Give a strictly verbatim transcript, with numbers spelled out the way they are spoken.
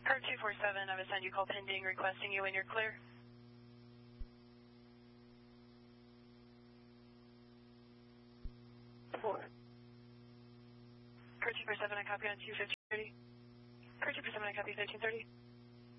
Card two four seven, I've assigned you call pending, requesting you when you're clear. Four. Card two four seven, I copy on two fifty. Card two four seven, I copy thirteen thirty.